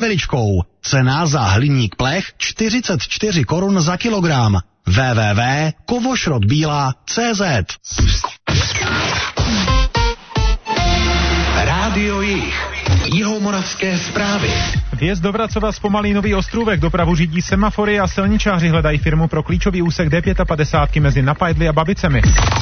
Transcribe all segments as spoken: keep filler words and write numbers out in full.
Veličkou. Cena za hliník plech čtyřicet čtyři korun za kilogram. w w w tečka kovošrotbíla tečka cé zet. Rádio Jih. Jihomoravské zprávy. Vjezd do Vracova zpomalí Nový Ostrůvek, dopravu řídí semafory a silničáři hledají firmu pro klíčový úsek D padesát pět mezi Napajdly a Babicemi.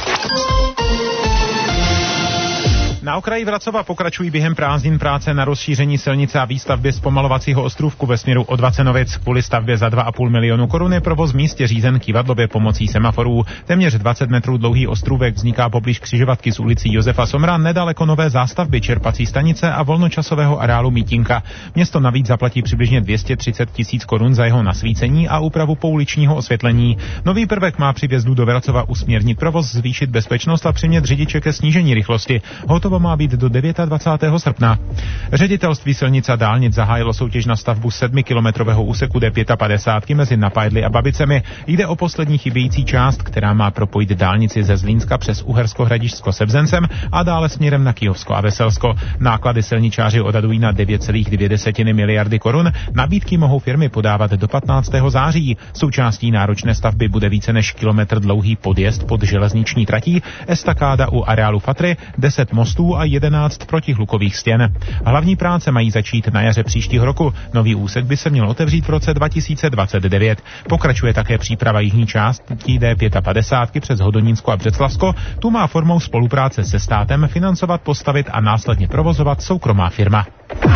Na okraji Vracova pokračují během prázdnin práce na rozšíření silnice a výstavbě zpomalovacího ostrůvku ve směru od Vacenovic. Kvůli stavbě za dva a půl milionu korun je provoz v místě řízen kývadlově pomocí semaforů. Téměř dvacet metrů dlouhý ostrůvek vzniká poblíž křižovatky s ulicí Josefa Somra, nedaleko nové zástavby čerpací stanice a volnočasového areálu Mítinka. Město navíc zaplatí přibližně dvě stě třicet tisíc korun za jeho nasvícení a úpravu pouličního osvětlení. Nový prvek má při vjezdu do Vracova usměrnit provoz, zvýšit bezpečnost a přimět řidiče ke snížení rychlosti. Hotovo má být do dvacátého devátého srpna. Ředitelství silnic a dálnic zahájilo soutěž na stavbu sedmikilometrového úseku D padesát pět mezi Napajdly a Babicemi. Jde o poslední chybějící část, která má propojit dálnici ze Zlínska přes Uhersko Hradišťsko se Bzencem a dále směrem na Kyjovsko a Veselsko. Náklady silničáři odhadují na devět celá dvě miliardy korun. Nabídky mohou firmy podávat do patnáctého září. Součástí náročné stavby bude více než kilometr dlouhý podjezd pod železniční tratí, estakáda u areálu Fatry, deset mostů a jedenáct protihlukových stěn. Hlavní práce mají začít na jaře příštího roku. Nový úsek by se měl otevřít v roce dva tisíce dvacet devět. Pokračuje také příprava jižní části D padesát pět přes Hodonínsko a Břeclavsko. Tu má formou spolupráce se státem financovat, postavit a následně provozovat soukromá firma.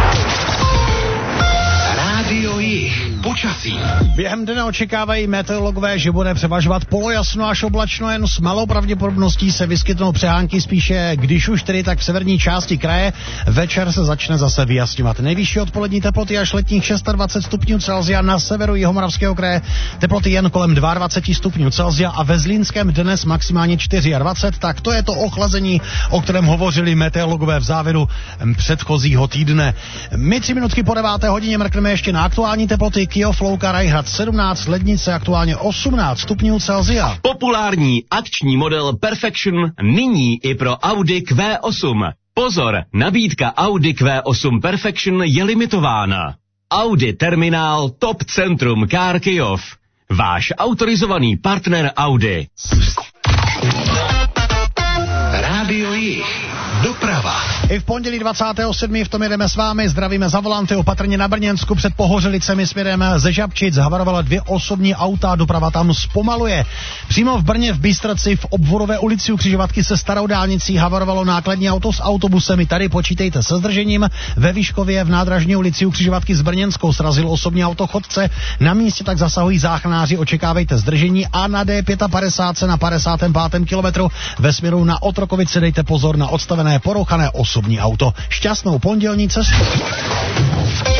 Rádio Jih. Počasí. Během dne očekávají meteorologové, že bude převažovat polojasno až oblačno, jen s malou pravděpodobností se vyskytnou přehánky, spíše když už tedy tak v severní části kraje. Večer se začne zase vyjasňovat. Nejvyšší odpolední teploty až letních dvacet šest stupňů Celsia, na severu Jihomoravského kraje teploty jen kolem dvacet dva stupňů Celsia a ve Zlínském dnes maximálně dvacet čtyři. Tak to je to ochlazení, o kterém hovořili meteorologové v závěru předchozího týdne. My tři minutky po deváté hodině mrkneme ještě na aktuální teploty. Kyjov, Louka, Rajhrad sedmnáct, Lednice aktuálně osmnáct stupňů Celsia. Populární akční model Perfection nyní i pro Audi Q osm. Pozor, nabídka Audi Q osm Perfection je limitována. Audi Terminál Top Centrum Car Kyjov. Váš autorizovaný partner Audi. Rádio Jih. Doprava. I v pondělí dvacátého sedmého v tom jedeme s vámi, zdravíme za volanty, opatrně na Brněnsku před Pohořelicemi směrem ze Žabčic havarovala dvě osobní auta, doprava tam zpomaluje. Přímo v Brně v Bystrci v Obvodové ulici u křižovatky se starou dálnicí havarovalo nákladní auto s autobusem, i tady počítejte se zdržením. Ve Výškově v nádražní ulici u křižovatky s Brněnskou srazil osobní auto chodce, na místě tak zasahují záchranáři, očekávejte zdržení a na D padesát pět na padesátém pátém kilometru ve směru na Otrokovice dejte pozor na odstavené porouchané osobní auto. Šťastnou pondělní cestu.